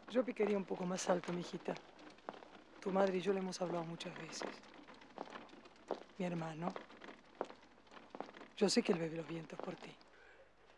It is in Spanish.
Yo picaría un poco más alto, mijita. Tu madre y yo le hemos hablado muchas veces. Mi hermano. Yo sé que él bebe los vientos por ti.